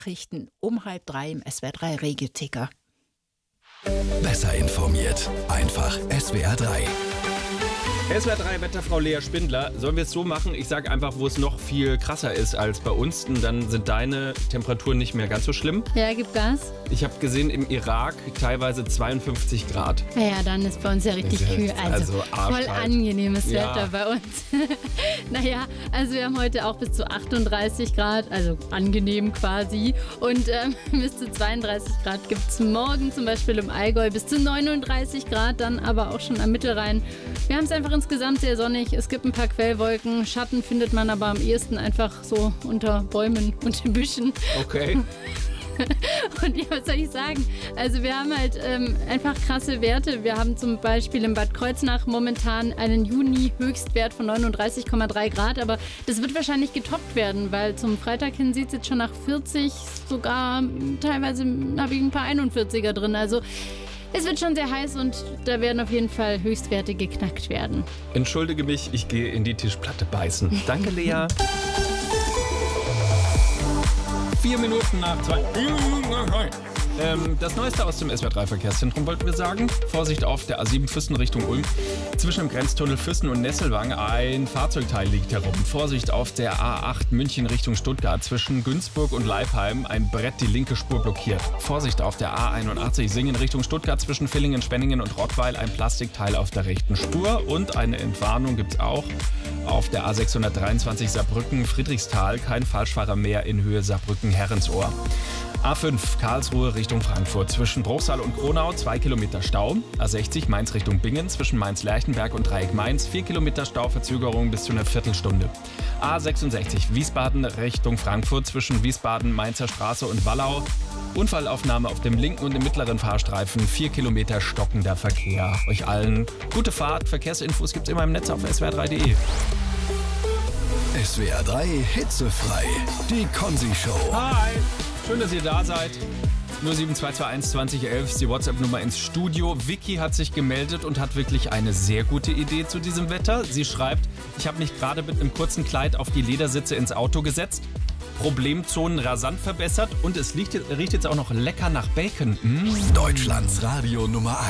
Nachrichten um 2:30 im SWR3 Regio-Ticker. Besser informiert. Einfach SWR 3. SWR3 Wetterfrau Lea Spindler. Sollen wir es so machen? Ich sage einfach, wo es noch viel krasser ist als bei uns. Und dann sind deine Temperaturen nicht mehr ganz so schlimm. Ja, gib Gas. Ich habe gesehen, im Irak teilweise 52 Grad. Ja, dann ist bei uns ja richtig kühl. Also voll angenehmes Wetter bei uns. Naja, also wir haben heute auch bis zu 38 Grad, also angenehm quasi. Und bis zu 32 Grad gibt es morgen zum Beispiel im Allgäu, bis zu 39 Grad, dann aber auch schon am Mittelrhein. Wir haben es einfach insgesamt sehr sonnig. Es gibt ein paar Quellwolken. Schatten findet man aber am ehesten einfach so unter Bäumen und Büschen. Okay. Und ja, was soll ich sagen? Also wir haben halt einfach krasse Werte. Wir haben zum Beispiel in Bad Kreuznach momentan einen Juni-Höchstwert von 39,3 Grad. Aber das wird wahrscheinlich getoppt werden, weil zum Freitag hin sieht es jetzt schon nach 40, sogar teilweise habe ich ein paar 41er drin. Also es wird schon sehr heiß und da werden auf jeden Fall Höchstwerte geknackt werden. Entschuldige mich, ich gehe in die Tischplatte beißen. Danke, Lea. 4 Minuten nach 2. Das Neueste aus dem SWR3-Verkehrszentrum wollten wir sagen. Vorsicht auf der A7 Füssen Richtung Ulm. Zwischen dem Grenztunnel Füssen und Nesselwang ein Fahrzeugteil liegt herum. Vorsicht auf der A8 München Richtung Stuttgart. Zwischen Günzburg und Leipheim ein Brett die linke Spur blockiert. Vorsicht auf der A81 Singen Richtung Stuttgart. Zwischen Villingen, Spenningen und Rottweil ein Plastikteil auf der rechten Spur. Und eine Entwarnung gibt es auch auf der A623 Saarbrücken Friedrichsthal. Kein Falschfahrer mehr in Höhe Saarbrücken-Herrensohr. A5 Karlsruhe Richtung Frankfurt. Zwischen Bruchsal und Kronau 2 Kilometer Stau. A60 Mainz Richtung Bingen. Zwischen Mainz-Lerchenberg und Dreieck Mainz 4 Kilometer Stau, Verzögerung bis zu einer Viertelstunde. A66 Wiesbaden Richtung Frankfurt. Zwischen Wiesbaden-Mainzer Straße und Wallau. Unfallaufnahme auf dem linken und im mittleren Fahrstreifen. 4 Kilometer stockender Verkehr. Euch allen gute Fahrt. Verkehrsinfos gibt's immer im Netz auf swr3.de. SWR 3 hitzefrei. Die Konzi-Show. Hi, schön, dass ihr da seid. 07221 2011 ist die WhatsApp-Nummer ins Studio. Vicky hat sich gemeldet und hat wirklich eine sehr gute Idee zu diesem Wetter. Sie schreibt, ich habe mich gerade mit einem kurzen Kleid auf die Ledersitze ins Auto gesetzt. Problemzonen rasant verbessert und es riecht jetzt auch noch lecker nach Bacon. Deutschlands Radio Nummer 1.